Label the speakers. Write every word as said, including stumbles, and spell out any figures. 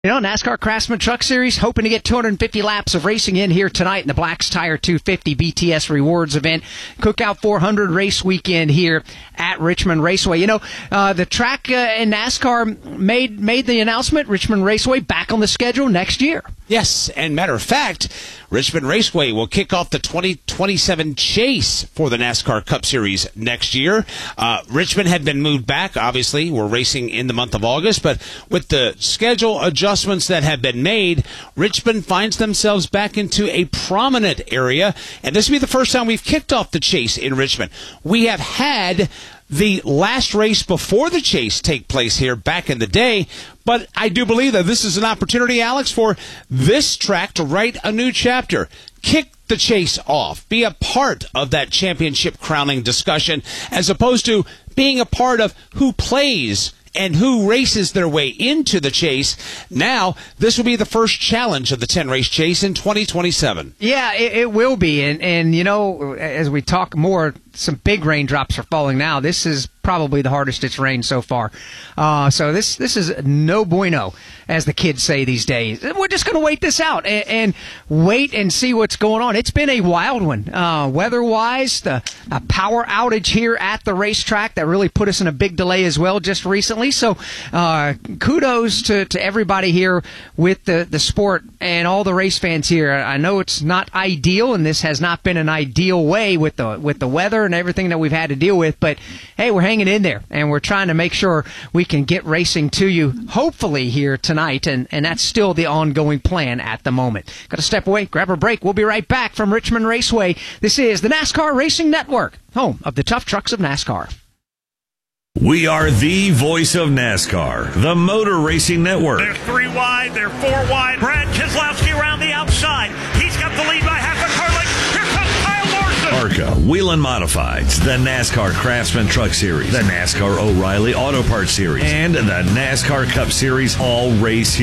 Speaker 1: You know, NASCAR Craftsman Truck Series hoping to get two hundred fifty laps of racing in here tonight in the Black's Tire two fifty B T S Rewards event. Cookout four hundred race weekend here at Richmond Raceway. You know, uh, the track uh, in NASCAR made made the announcement, Richmond Raceway back on the schedule next year.
Speaker 2: Yes, and matter of fact, Richmond Raceway will kick off the twenty twenty-seven chase for the NASCAR Cup Series next year. Uh, Richmond had been moved back, obviously. We're racing in the month of August, but with the schedule adjustments that have been made, Richmond finds themselves back into a prominent area, and this will be the first time we've kicked off the chase in Richmond. We have had the last race before the chase take place here back in the day, but I do believe that this is an opportunity, Alex, for this track to write a new chapter. Kick the chase off. Be a part of that championship crowning discussion as opposed to being a part of who plays and who races their way into the chase. Now, this will be the first challenge of the ten-race chase in twenty twenty-seven.
Speaker 1: Yeah, it, it will be. And, and, you know, as we talk more, some big raindrops are falling now. This is probably the hardest it's rained so far. Uh, so this this is no bueno, as the kids say these days. We're just going to wait this out and, and wait and see what's going on. It's been a wild one. Uh, weather-wise, the a power outage here at the racetrack that really put us in a big delay as well just recently. So uh, kudos to, to everybody here with the, the sport and all the race fans here. I know it's not ideal, and this has not been an ideal way with the with the weather and everything that we've had to deal with, but hey, we're hanging in there, and we're trying to make sure we can get racing to you, hopefully, here tonight, and, and that's still the ongoing plan at the moment. Got to step away, grab a break. We'll be right back from Richmond Raceway. This is the NASCAR Racing Network, home of the tough trucks of NASCAR.
Speaker 3: We are the voice of NASCAR, the Motor Racing Network.
Speaker 4: They're three wide, they're four wide. Brad Keselowski around the outside. He's got the lead by half a car length. Here comes Kyle Larson.
Speaker 3: ARCA, Whelen Modifieds, the NASCAR Craftsman Truck Series, the NASCAR O'Reilly Auto Parts Series, and the NASCAR Cup Series all race here.